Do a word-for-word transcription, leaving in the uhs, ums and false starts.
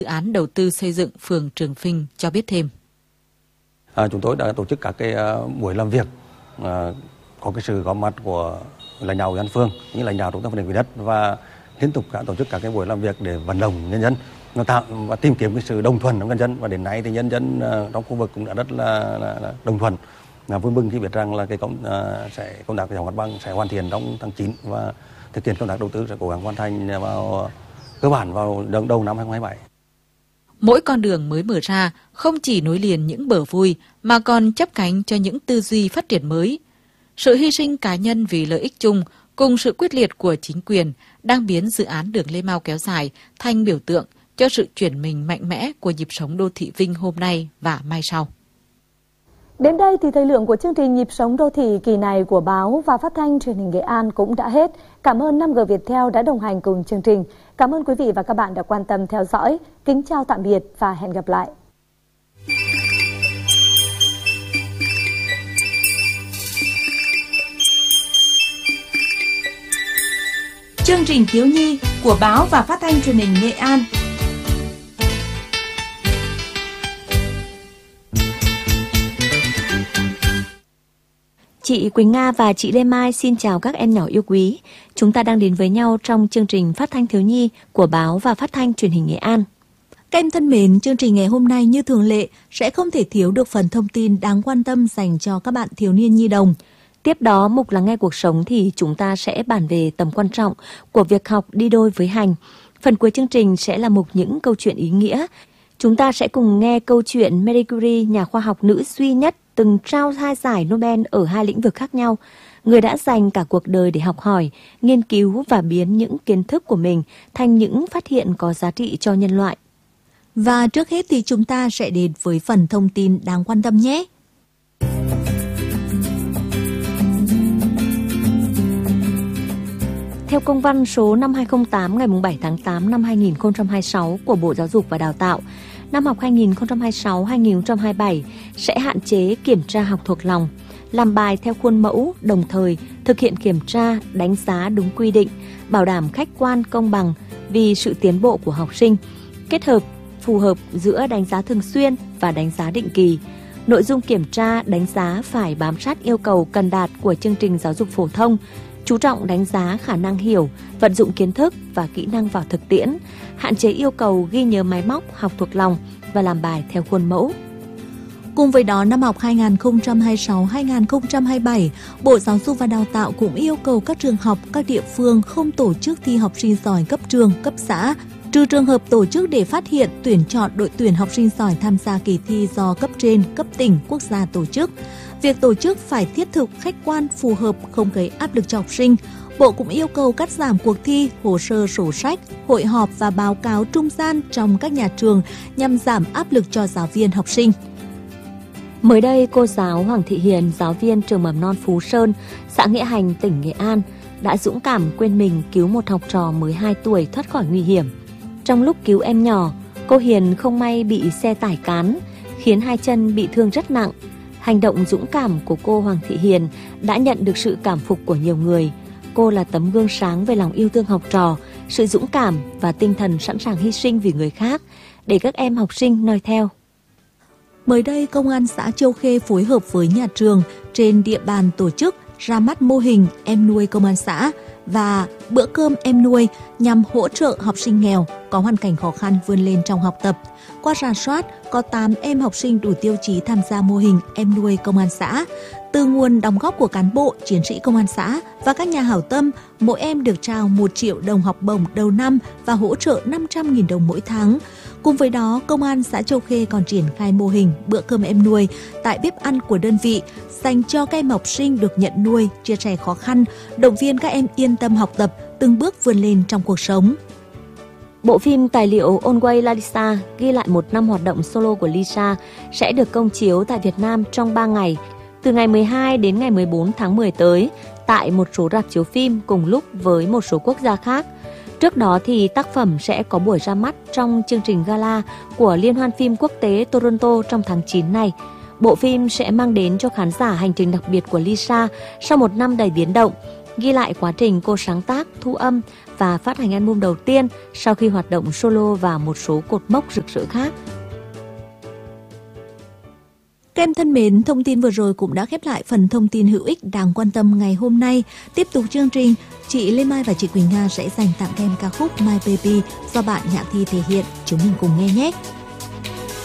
Dự án đầu tư xây dựng phường Trường Phinh cho biết thêm. À, chúng tôi đã tổ chức các cái uh, buổi làm việc uh, có cái sự góp mặt của lãnh đạo ủy ban phường, những lãnh đạo trung tâm phát triển quỹ đất và liên tục đã tổ chức các cái buổi làm việc để vận động nhân dân nó tạo và tìm kiếm cái sự đồng thuận của nhân dân, và đến nay thì nhân dân uh, trong khu vực cũng đã rất là, là, là đồng thuận, là vui mừng khi biết rằng là cái công uh, sẽ công tác giải phóng mặt bằng sẽ hoàn thiện trong tháng chín và thực hiện công tác đầu tư sẽ cố gắng hoàn thành vào cơ bản vào đầu, đầu năm hai không hai bảy. Mỗi con đường mới mở ra không chỉ nối liền những bờ vui mà còn chắp cánh cho những tư duy phát triển mới. Sự hy sinh cá nhân vì lợi ích chung cùng sự quyết liệt của chính quyền đang biến dự án đường Lê Mau kéo dài thành biểu tượng cho sự chuyển mình mạnh mẽ của nhịp sống đô thị Vinh hôm nay và mai sau. Đến đây thì thời lượng của chương trình Nhịp sống đô thị kỳ này của báo và phát thanh truyền hình Nghệ An cũng đã hết. Cảm ơn năm G Viettel đã đồng hành cùng chương trình. Cảm ơn quý vị và các bạn đã quan tâm theo dõi. Kính chào tạm biệt và hẹn gặp lại. Chương trình thiếu nhi của báo và phát thanh truyền hình Nghệ An. Chị Quỳnh Nga và chị Lê Mai xin chào các em nhỏ yêu quý. Chúng ta đang đến với nhau trong chương trình phát thanh thiếu nhi của báo và phát thanh truyền hình Nghệ An. Các em thân mến, chương trình ngày hôm nay như thường lệ sẽ không thể thiếu được phần thông tin đáng quan tâm dành cho các bạn thiếu niên nhi đồng. Tiếp đó, mục Lắng nghe cuộc sống thì chúng ta sẽ bàn về tầm quan trọng của việc học đi đôi với hành. Phần cuối chương trình sẽ là mục những câu chuyện ý nghĩa. Chúng ta sẽ cùng nghe câu chuyện Marie Curie, nhà khoa học nữ duy nhất từng trao hai giải Nobel ở hai lĩnh vực khác nhau, người đã dành cả cuộc đời để học hỏi, nghiên cứu và biến những kiến thức của mình thành những phát hiện có giá trị cho nhân loại. Và trước hết thì chúng ta sẽ đến với phần thông tin đáng quan tâm nhé. Theo công văn số năm hai không tám ngày bảy tháng tám năm hai nghìn không trăm hai mươi sáu của Bộ Giáo dục và Đào tạo, năm học hai nghìn không trăm hai mươi sáu hai nghìn không trăm hai mươi bảy sẽ hạn chế kiểm tra học thuộc lòng, làm bài theo khuôn mẫu, đồng thời thực hiện kiểm tra, đánh giá đúng quy định, bảo đảm khách quan công bằng vì sự tiến bộ của học sinh, kết hợp phù hợp giữa đánh giá thường xuyên và đánh giá định kỳ. Nội dung kiểm tra, đánh giá phải bám sát yêu cầu cần đạt của chương trình giáo dục phổ thông, chú trọng đánh giá khả năng hiểu, vận dụng kiến thức và kỹ năng vào thực tiễn, hạn chế yêu cầu ghi nhớ máy móc, học thuộc lòng và làm bài theo khuôn mẫu. Cùng với đó, năm học hai nghìn không trăm hai mươi sáu hai nghìn không trăm hai mươi bảy, Bộ Giáo dục và Đào tạo cũng yêu cầu các trường học, các địa phương không tổ chức thi học sinh giỏi cấp trường, cấp xã, trừ trường hợp tổ chức để phát hiện, tuyển chọn đội tuyển học sinh giỏi tham gia kỳ thi do cấp trên, cấp tỉnh, quốc gia tổ chức. Việc tổ chức phải thiết thực, khách quan, phù hợp, không gây áp lực cho học sinh. Bộ cũng yêu cầu cắt giảm cuộc thi, hồ sơ sổ sách, hội họp và báo cáo trung gian trong các nhà trường nhằm giảm áp lực cho giáo viên học sinh. Mới đây, cô giáo Hoàng Thị Hiền, giáo viên trường mầm non Phú Sơn, xã Nghĩa Hành, tỉnh Nghệ An, đã dũng cảm quên mình cứu một học trò mới hai tuổi thoát khỏi nguy hiểm. Trong lúc cứu em nhỏ, cô Hiền không may bị xe tải cán, khiến hai chân bị thương rất nặng. Hành động dũng cảm của cô Hoàng Thị Hiền đã nhận được sự cảm phục của nhiều người. Cô là tấm gương sáng về lòng yêu thương học trò, sự dũng cảm và tinh thần sẵn sàng hy sinh vì người khác, để các em học sinh noi theo. Mới đây, Công an xã Châu Khê phối hợp với nhà trường trên địa bàn tổ chức ra mắt mô hình em nuôi công an xã và bữa cơm em nuôi nhằm hỗ trợ học sinh nghèo có hoàn cảnh khó khăn vươn lên trong học tập. Qua rà soát, có tám em học sinh đủ tiêu chí tham gia mô hình em nuôi công an xã. Từ nguồn đóng góp của cán bộ, chiến sĩ công an xã và các nhà hảo tâm, mỗi em được trao một triệu đồng học bổng đầu năm và hỗ trợ năm trăm nghìn đồng mỗi tháng. Cùng với đó, Công an xã Châu Khê còn triển khai mô hình bữa cơm em nuôi tại bếp ăn của đơn vị, dành cho các em học sinh được nhận nuôi, chia sẻ khó khăn, động viên các em yên tâm học tập, từng bước vươn lên trong cuộc sống. Bộ phim tài liệu Always là Lisa ghi lại một năm hoạt động solo của Lisa sẽ được công chiếu tại Việt Nam trong ba ngày, từ ngày mười hai đến ngày mười bốn tháng mười tới, tại một số rạp chiếu phim cùng lúc với một số quốc gia khác. Trước đó thì tác phẩm sẽ có buổi ra mắt trong chương trình gala của Liên hoan phim quốc tế Toronto trong tháng chín này. Bộ phim sẽ mang đến cho khán giả hành trình đặc biệt của Lisa sau một năm đầy biến động, ghi lại quá trình cô sáng tác, thu âm và phát hành album đầu tiên sau khi hoạt động solo và một số cột mốc rực rỡ khác. Các em thân mến, thông tin vừa rồi cũng đã khép lại phần thông tin hữu ích đáng quan tâm ngày hôm nay. Tiếp tục chương trình, chị Lê Mai và chị Quỳnh Nga sẽ dành tặng các em ca khúc My Baby do bạn Nhã Thi thể hiện. Chúng mình cùng nghe nhé.